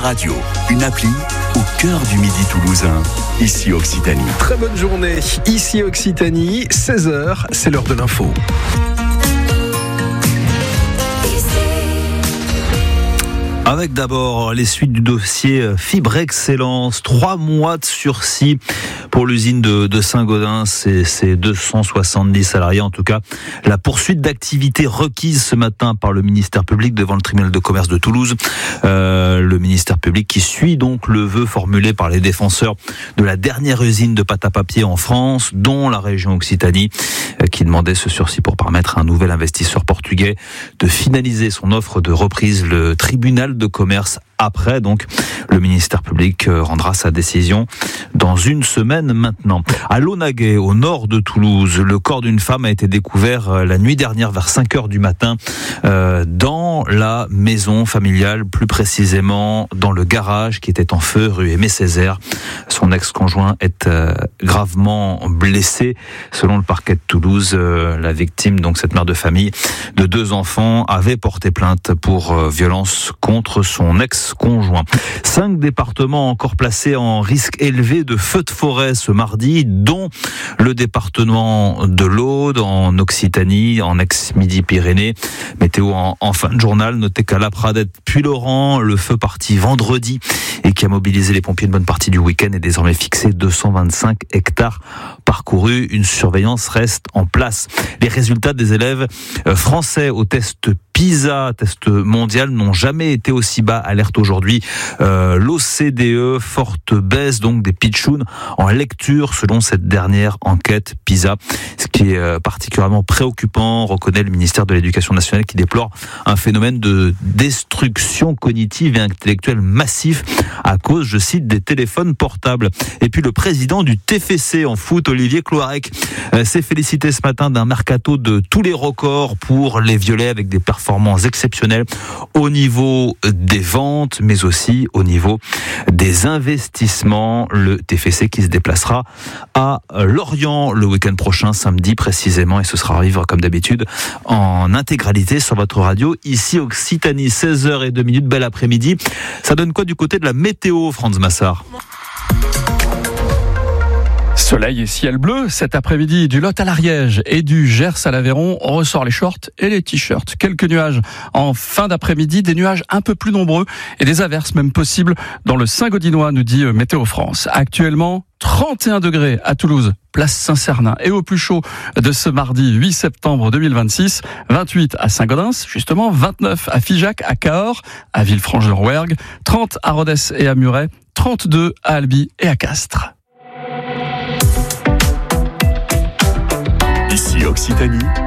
Radio, une appli au cœur du Midi toulousain, ici Occitanie. Très bonne journée, ici Occitanie, 16h, c'est l'heure de l'info. Avec d'abord les suites du dossier Fibre Excellence, 3 mois de sursis pour l'usine de Saint-Gaudens et ses 270 salariés. En tout cas, la poursuite d'activité requise ce matin par le ministère public devant le tribunal de commerce de Toulouse. Le ministère public qui suit donc le vœu formulé par les défenseurs de la dernière usine de pâte à papier en France, dont la région Occitanie, qui demandait ce sursis pour permettre à un nouvel investisseur portugais de finaliser son offre de reprise. Le tribunal de commerce après, donc, le ministère public rendra sa décision dans une semaine maintenant. À Launaguet, au nord de Toulouse, le corps d'une femme a été découvert la nuit dernière vers 5h du matin dans la maison familiale, plus précisément dans le garage qui était en feu, rue Aimé Césaire. Son ex-conjoint est gravement blessé. Selon le parquet de Toulouse, la victime, donc cette mère de famille de 2 enfants, avait porté plainte pour violence contre son ex-conjoint. 5 départements encore placés en risque élevé de feux de forêt ce mardi, dont le département de l'Aude, en Occitanie, en ex-Midi-Pyrénées. Météo en fin de journal, notez qu'à La Pradette, puis Laurent, le feu parti vendredi et qui a mobilisé les pompiers une bonne partie du week-end est désormais fixé. 225 hectares parcourus. Une surveillance reste en place. Les résultats des élèves français au test PISA, test mondial, n'ont jamais été aussi bas. Alerte aujourd'hui l'OCDE, forte baisse donc des pitchouns en lecture selon cette dernière enquête PISA. Ce qui est particulièrement préoccupant, reconnaît le ministère de l'Éducation nationale qui déplore un phénomène de destruction cognitive et intellectuelle massif à cause, je cite, des téléphones portables. Et puis le président du TFC en foot, Olivier Cloarec, s'est félicité ce matin d'un mercato de tous les records pour les Violets avec des performances exceptionnelles au niveau des ventes, mais aussi au niveau des investissements. Le TFC qui se déplacera à Lorient le week-end prochain, samedi précisément, et ce sera à vivre comme d'habitude en intégralité sur votre radio, ici Occitanie, 16h02, bel après-midi. Ça donne quoi du côté de la météo, Franz Massard? Soleil et ciel bleu cet après-midi, du Lot à l'Ariège et du Gers à l'Aveyron. On ressort les shorts et les t-shirts. Quelques nuages en fin d'après-midi, des nuages un peu plus nombreux et des averses même possibles dans le Saint-Gaudinois, nous dit Météo France. Actuellement, 31 degrés à Toulouse, place Saint-Cernin, et au plus chaud de ce mardi 8 septembre 2026, 28 à Saint-Gaudens, justement, 29 à Figeac, à Cahors, à Villefranche-de-Rouergue, 30 à Rodez et à Muret, 32 à Albi et à Castres. Ici Occitanie,